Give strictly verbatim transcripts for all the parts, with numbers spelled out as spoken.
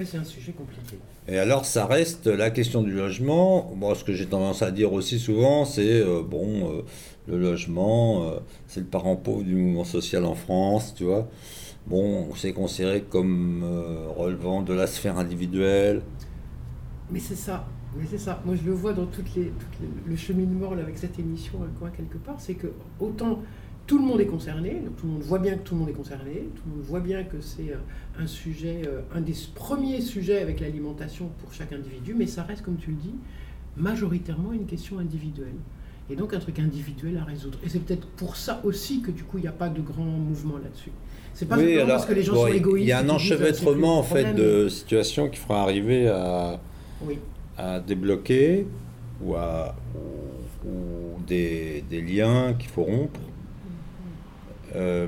Ouais, c'est un sujet compliqué. Et alors, ça reste la question du logement. Bon, ce que j'ai tendance à dire aussi souvent, c'est euh, bon, euh, le logement, euh, c'est le parent pauvre du mouvement social en France, tu vois. Bon, c'est considéré comme euh, relevant de la sphère individuelle. Mais c'est ça, mais c'est ça. Moi, je le vois dans toutes les, toutes les- le cheminement là, avec cette émission, hein, quoi, quelque part, c'est que autant tout le monde est concerné, donc tout le monde voit bien que tout le monde est concerné, tout le monde voit bien que c'est euh, un sujet, euh, un des premiers sujets avec l'alimentation pour chaque individu, mais ça reste, comme tu le dis, majoritairement une question individuelle. Et donc un truc individuel à résoudre. Et c'est peut-être pour ça aussi que du coup, il n'y a pas de grand mouvement là-dessus. C'est pas Oui, simplement alors, parce que les gens bon, sont il égoïstes. y a un et qu'ils disent, euh, c'est plus enchevêtrement le en fait problème. de situations qui feront arriver à, Oui. à débloquer ou, à, ou, ou des, des liens qu'il faut rompre. Euh,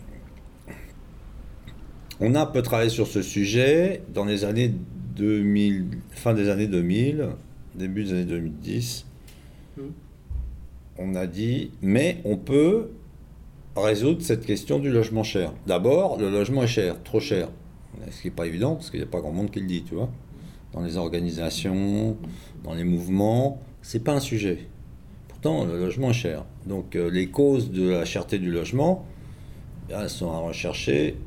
on a un peu travaillé sur ce sujet dans les années deux mille, fin des années deux mille, début des années deux mille dix. Mm. On a dit, mais on peut résoudre cette question du logement cher. D'abord, le logement est cher, trop cher. Ce qui n'est pas évident, parce qu'il n'y a pas grand monde qui le dit, tu vois. Dans les organisations, dans les mouvements, c'est pas un sujet. Pourtant, le logement est cher. Donc, euh, les causes de la cherté du logement, bien, elles sont à rechercher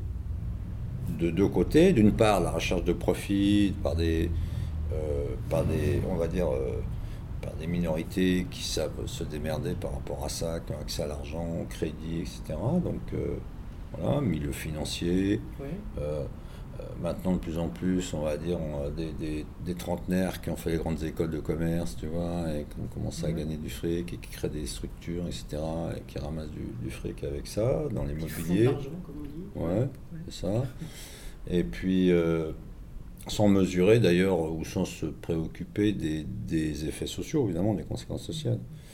de deux côtés. D'une part, la recherche de profit par des, euh, par des, on va dire, euh, par des minorités qui savent se démerder par rapport à ça, qui ont accès à l'argent, au crédit, et cetera. Donc, euh, voilà, milieu financier. Ouais. Euh, euh, maintenant, de plus en plus, on va dire, on a des, des, des trentenaires qui ont fait les grandes écoles de commerce, tu vois, et qui ont commencé à Ouais. gagner du fric, et qui créent des structures, et cetera, et qui ramassent du, du fric avec ça, dans Qui font de l'immobilier. l'argent, comme on dit. Ouais, Ouais. c'est ça. Et puis, euh, sans mesurer d'ailleurs, ou sans se préoccuper des, des effets sociaux, évidemment, des conséquences sociales.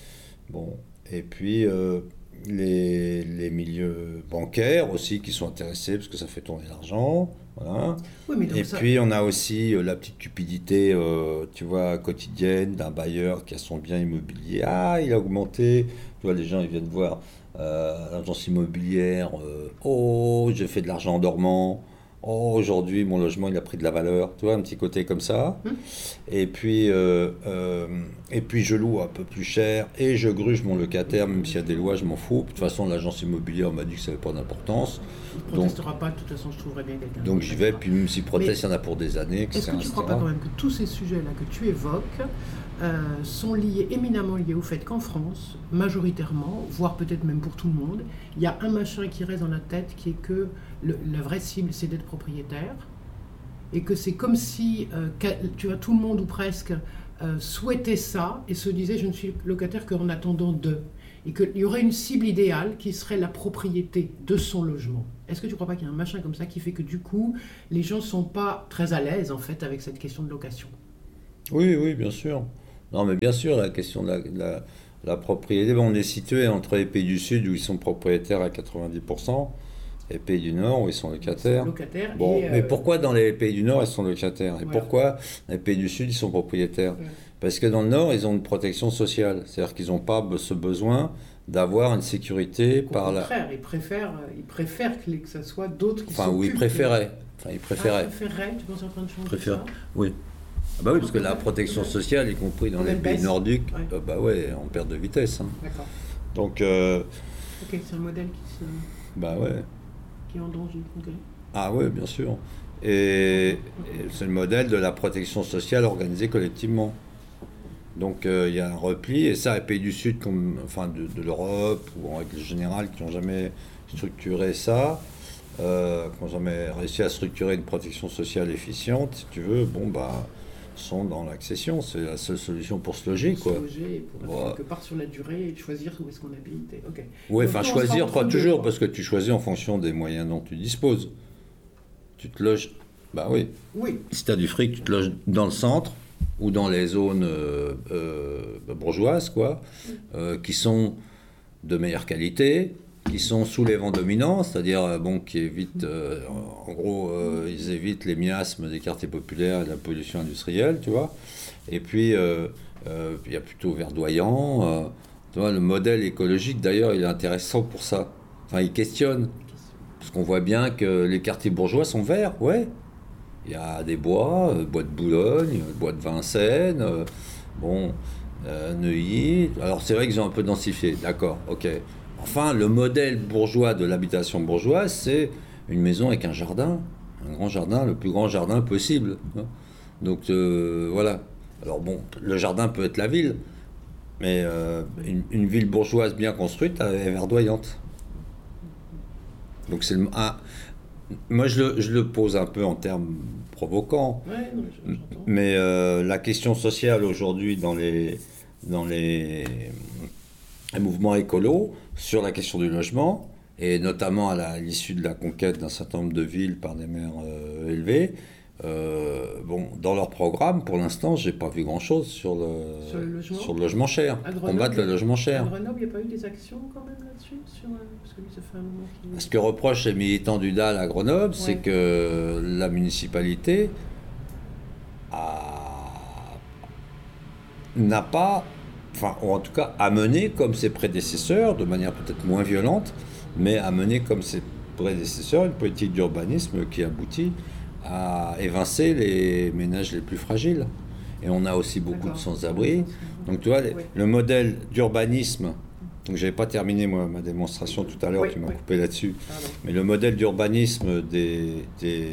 Bon, et puis euh, les, les milieux bancaires aussi qui sont intéressés parce que ça fait tourner l'argent, voilà. Oui, mais donc Et ça, puis on a aussi euh, la petite cupidité, euh, tu vois, quotidienne d'un bailleur qui a son bien immobilier. Ah, il a augmenté. Tu vois, les gens ils viennent voir euh, l'agence immobilière. euh, oh, j'ai fait de l'argent en dormant. Oh, aujourd'hui mon logement il a pris de la valeur. Tu vois, un petit côté comme ça. Hum. Et puis, euh, euh, et puis je loue un peu plus cher et je gruge mon locataire, même s'il y a des lois, je m'en fous. De toute façon, l'agence immobilière m'a dit que ça n'avait pas d'importance. il ne Donc, protestera pas, de toute façon, je trouverai bien quelqu'un. donc d'autre, j'y vais, et cetera. puis même s'il proteste, Mais il y en a pour des années, est-ce et cetera que tu ne et crois pas cetera. quand même que tous ces sujets-là que tu évoques euh, sont liés, éminemment liés au fait qu'en France, majoritairement, voire peut-être même pour tout le monde, il y a un machin qui reste dans la tête qui est que le- la vraie cible, c'est d'être propriétaire. Et que c'est comme si, euh, qu'a- tu vois, tout le monde ou presque euh, souhaitait ça et se disait je ne suis locataire qu'en attendant de. Et qu'il y aurait une cible idéale qui serait la propriété de son logement. Est-ce que tu ne crois pas qu'il y a un machin comme ça qui fait que du coup, les gens ne sont pas très à l'aise en fait avec cette question de location? Oui, oui, bien sûr. Non, mais bien sûr, la question de la, de la- la propriété, bon, on est situé entre les pays du Sud où ils sont propriétaires à quatre-vingt-dix pour cent et les pays du Nord où ils sont locataires. Locataire Bon, et, mais euh, pourquoi dans les pays du Nord ils sont locataires et Voilà. pourquoi dans les pays du Sud ils sont propriétaires? Ouais. Parce que dans le Nord ils ont une protection sociale, c'est-à-dire qu'ils n'ont pas be- ce besoin d'avoir une sécurité Au par la... contraire, ils préfèrent, ils préfèrent que, les- que ça soit d'autres qui Enfin, où ils s'occupent de- préféraient. Enfin, ils Ah, préféraient. préféraient, tu penses en train de changer Préféraient. ça? Oui. Ah bah oui, parce que la protection sociale, y compris dans Elle les pays baisse. nordiques, Ouais. euh, bah ouais, on perd de vitesse. hein. D'accord. Donc, euh, Ok, c'est un modèle qui, se, bah ouais. qui est en danger. Ok. Ah ouais, bien sûr. Et, et c'est le modèle de la protection sociale organisée collectivement. Donc euh, il y a un repli, et ça, les pays du Sud, comme, enfin de, de l'Europe, ou en règle générale, qui n'ont jamais structuré ça, euh, qui n'ont jamais réussi à structurer une protection sociale efficiente, si tu veux, bon, bah, sont dans l'accession. C'est la seule solution pour se loger, Pour quoi. se loger et pour être Voilà. quelque part sur la durée et choisir où est-ce qu'on habite. Et, ok. Oui, Donc, enfin, nous, on sera choisir, entre pas deux, toujours, quoi. parce que tu choisis en fonction des moyens dont tu disposes. Tu te loges, bah oui, Oui, si tu as du fric, tu te loges dans le centre ou dans les zones euh, euh, bourgeoises, quoi, euh, qui sont de meilleure qualité, qui sont sous les vents dominants, c'est-à-dire euh, bon, qui évitent, euh, en gros, euh, ils évitent les miasmes des quartiers populaires et de la pollution industrielle, tu vois. Et puis, euh, euh, il y a plutôt verdoyant. euh, tu vois, le modèle écologique, d'ailleurs, il est intéressant pour ça. Enfin, il questionne. Parce qu'on voit bien que les quartiers bourgeois sont verts, ouais. Il y a des bois, euh, bois de Boulogne, bois de Vincennes, euh, bon, euh, Neuilly. Alors c'est vrai qu'ils ont un peu densifié, d'accord, ok. Enfin, le modèle bourgeois de l'habitation bourgeoise, c'est une maison avec un jardin, un grand jardin, le plus grand jardin possible. Hein. Donc euh, voilà. Alors bon, le jardin peut être la ville, mais euh, une, une ville bourgeoise bien construite, elle est verdoyante. Donc c'est le, un, moi je le, je le pose un peu en termes provoquants, Ouais, non, je- j'entends. mais euh, la question sociale aujourd'hui dans les, dans les, les mouvements écolos sur la question du logement, et notamment à la- à l'issue de la conquête d'un certain nombre de villes par des maires euh, élevés, euh, bon, dans leur programme, pour l'instant, j'ai pas vu grand-chose sur le, Sur le logement sur le logement cher, À Grenoble, combattre le logement À cher. Grenoble, il n'y a pas eu des actions quand même là-dessus sur, euh, parce que lui, ça fait un moment qu'il... Ce que reprochent les militants du D A L à Grenoble, c'est Ouais. que la municipalité a- n'a pas, enfin, ou en tout cas, a mené comme ses prédécesseurs, de manière peut-être moins violente, mais a mené comme ses prédécesseurs une politique d'urbanisme qui aboutit à évincer les ménages les plus fragiles. Et on a aussi beaucoup de D'accord. sans-abri. Donc tu vois, les- Oui. le modèle d'urbanisme, donc j'avais pas terminé moi, ma démonstration tout à l'heure, Oui, tu m'as oui. coupé là-dessus, Pardon. mais le modèle d'urbanisme des, des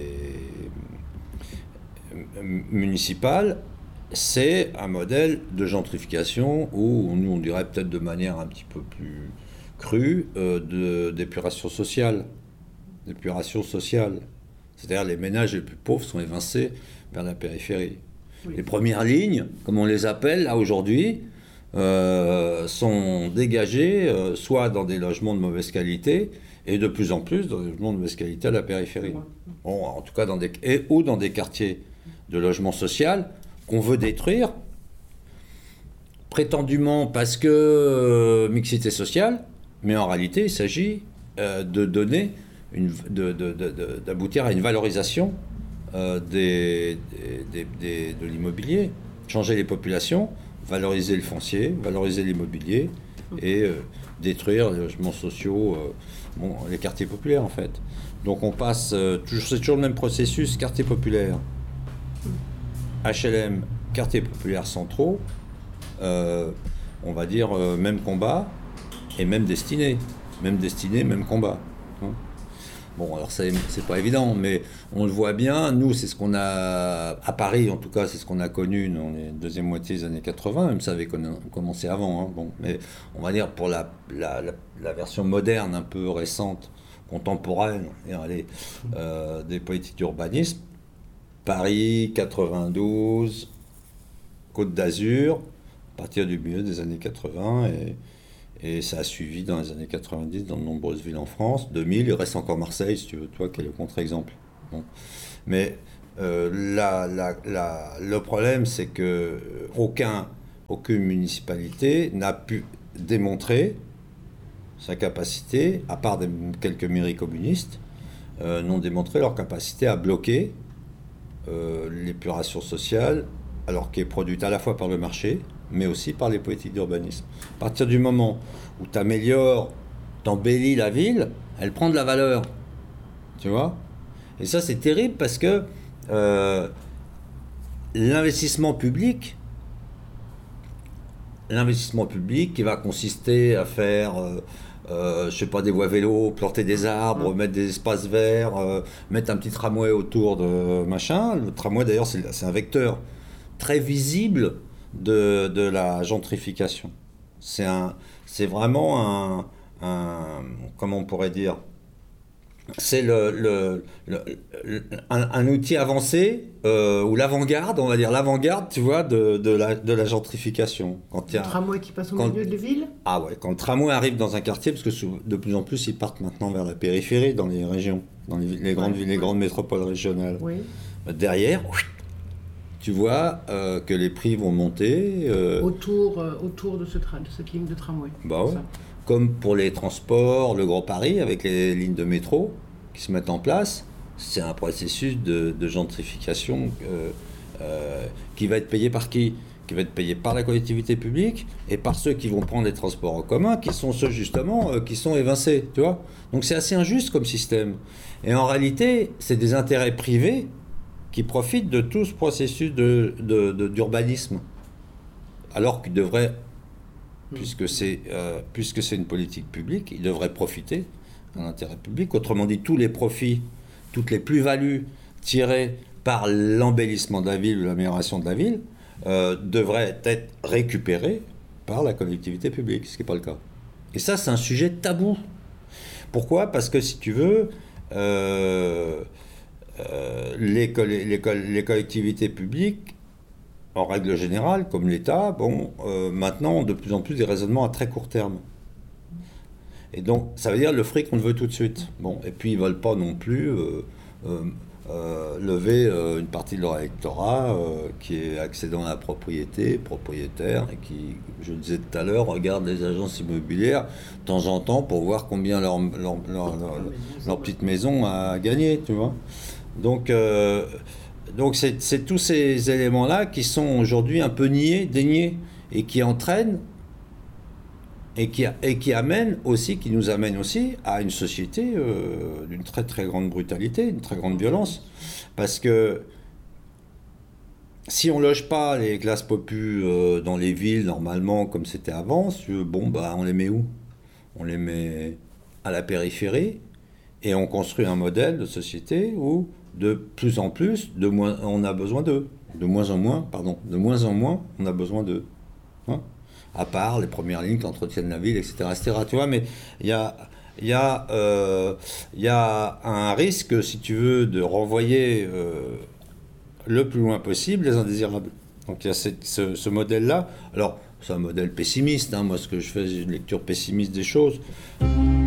municipales, c'est un modèle de gentrification où nous on dirait peut-être de manière un petit peu plus crue euh, de, d'épuration sociale. D'épuration sociale. C'est-à-dire les ménages les plus pauvres sont évincés vers la périphérie. Oui. Les premières lignes, comme on les appelle là aujourd'hui, euh, sont dégagées euh, soit dans des logements de mauvaise qualité et de plus en plus dans des logements de mauvaise qualité à la périphérie. Ouais. Bon, en tout cas, dans des, et, ou dans des quartiers de logement social qu'on veut détruire, prétendument parce que euh, mixité sociale, mais en réalité, il s'agit euh, de donner, une, de, de, de, de, d'aboutir à une valorisation euh, des, des, des, de l'immobilier, changer les populations, valoriser le foncier, valoriser l'immobilier et euh, détruire les logements sociaux, euh, bon, les quartiers populaires en fait. Donc on passe, euh, toujours, c'est toujours le même processus, quartier populaire, H L M, quartier populaire centraux, euh, on va dire euh, même combat et même destinée, même destinée, même combat. Hein. Bon, alors c'est, c'est pas évident, mais on le voit bien. Nous, c'est ce qu'on a à Paris, en tout cas, c'est ce qu'on a connu dans les deuxième moitié des années quatre-vingts. Même ça avait con- commencé avant. Hein, bon, mais on va dire pour la, la, la, la version moderne, un peu récente, contemporaine, on va dire, allez, euh, des politiques d'urbanisme. Paris, quatre-vingt-douze, Côte d'Azur, à partir du milieu des années quatre-vingts, et, et ça a suivi dans les années quatre-vingt-dix dans de nombreuses villes en France. deux mille, il reste encore Marseille, si tu veux, toi, qui est le contre-exemple. Bon. Mais euh, la, la, la, le problème, c'est que aucun, aucune municipalité n'a pu démontrer sa capacité, à part des, quelques mairies communistes, euh, n'ont démontré leur capacité à bloquer euh, l'épuration sociale, alors qui est produite à la fois par le marché, mais aussi par les politiques d'urbanisme. À partir du moment où tu améliores, tu embellis la ville, elle prend de la valeur. Tu vois ? Et ça, c'est terrible parce que euh, l'investissement public, l'investissement public qui va consister à faire, euh, euh, je sais pas, des voies vélos, planter des arbres, mmh. mettre des espaces verts, euh, mettre un petit tramway autour de machin. Le tramway, d'ailleurs, c'est, c'est un vecteur très visible de, de la gentrification. C'est, un, c'est vraiment un, un, comment on pourrait dire, c'est le, le, le, le, un, un outil avancé, euh, ou l'avant-garde, on va dire l'avant-garde, tu vois, de, de, la, de la gentrification. Quand le tramway qui passe au quand, milieu de la ville. Ah ouais, quand le tramway arrive dans un quartier, parce que sous, de plus en plus ils partent maintenant vers la périphérie, dans les régions, dans les, les grandes ouais, villes, ouais. les grandes métropoles régionales. Oui. Derrière, tu vois euh, que les prix vont monter. Euh, autour, euh, autour de, ce tra- de cette ligne de tramway. Bah ouais. Comme pour les transports, le Grand Paris, avec les lignes de métro qui se mettent en place, c'est un processus de, de gentrification euh, euh, qui va être payé par qui ? Qui va être payé par la collectivité publique et par ceux qui vont prendre les transports en commun, qui sont ceux justement euh, qui sont évincés, tu vois ? Donc c'est assez injuste comme système. Et en réalité, c'est des intérêts privés qui profitent de tout ce processus de, de, de, d'urbanisme. Alors qu'ils devraient, mmh. puisque c'est, euh, puisque c'est une politique publique, ils devraient profiter d'un intérêt public. Autrement dit, tous les profits, toutes les plus-values tirées par l'embellissement de la ville ou l'amélioration de la ville euh, devraient être récupérés par la collectivité publique, ce qui n'est pas le cas. Et ça, c'est un sujet tabou. Pourquoi ? Parce que, si tu veux, euh, euh, les, les, les, les collectivités publiques, en règle générale, comme l'État, bon, euh, maintenant ont de plus en plus des raisonnements à très court terme. Et donc, ça veut dire le fric, on le veut tout de suite. Bon, et puis, ils ne veulent pas non plus euh, euh, euh, lever euh, une partie de leur électorat euh, qui est accédant à la propriété, propriétaire, et qui, je le disais tout à l'heure, regarde les agences immobilières de temps en temps pour voir combien leur, leur, leur, leur, leur petite maison a gagné, tu vois. Donc, euh, donc c'est, c'est tous ces éléments-là qui sont aujourd'hui un peu niés, déniés, et qui entraînent Et qui, a, et qui amène aussi, qui nous amène aussi à une société euh, d'une très très grande brutalité, d'une très grande violence. Parce que si on loge pas les classes populaires euh, dans les villes normalement comme c'était avant, bon bah on les met où ? On les met à la périphérie et on construit un modèle de société où de plus en plus, de moins, on a besoin d'eux, de moins en moins, pardon, de moins en moins, on a besoin d'eux. Hein ? À part les premières lignes qui entretiennent la ville, et cetera, et cetera. Tu vois, mais il y a, y, a, euh, y a un risque, si tu veux, de renvoyer euh, le plus loin possible les indésirables. Donc il y a cette, ce, ce modèle-là. Alors, c'est un modèle pessimiste, hein. Moi, ce que je fais, c'est une lecture pessimiste des choses.